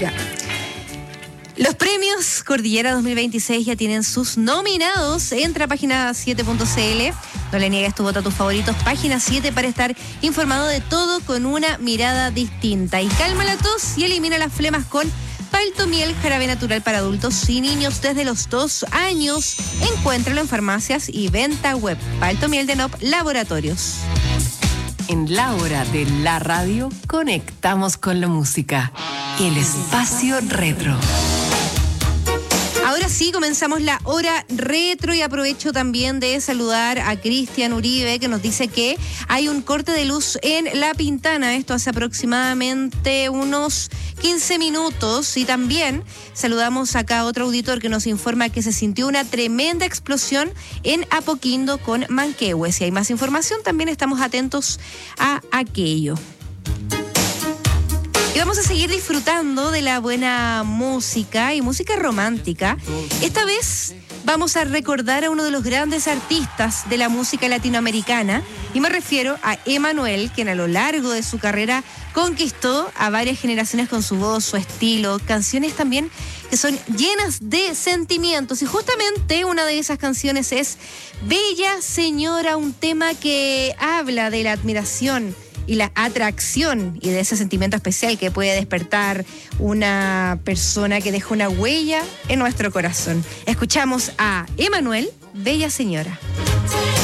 música. Los premios Cordillera 2026 ya tienen sus nominados. Entra a página 7.cl. No le niegues tu voto a tus favoritos. Página 7 para estar informado de todo con una mirada distinta. Y calma la tos y elimina las flemas con Paltomiel, jarabe natural para adultos y niños desde los 2 años. Encuéntralo en farmacias y venta web. Paltomiel de NOP Laboratorios. En la hora de la radio, conectamos con la música. El espacio retro. Ahora sí, comenzamos la hora retro y aprovecho también de saludar a Cristian Uribe, que nos dice que hay un corte de luz en La Pintana. Esto hace aproximadamente unos 15 minutos. Y también saludamos acá a otro auditor que nos informa que se sintió una tremenda explosión en Apoquindo con Manquehue. Si hay más información, también estamos atentos a aquello. Y vamos a seguir disfrutando de la buena música y música romántica. Esta vez vamos a recordar a uno de los grandes artistas de la música latinoamericana. Y me refiero a Emmanuel, quien a lo largo de su carrera conquistó a varias generaciones con su voz, su estilo, canciones también que son llenas de sentimientos. Y justamente una de esas canciones es Bella Señora, un tema que habla de la admiración y la atracción y de ese sentimiento especial que puede despertar una persona que deja una huella en nuestro corazón. Escuchamos a Emmanuel, Bella Señora.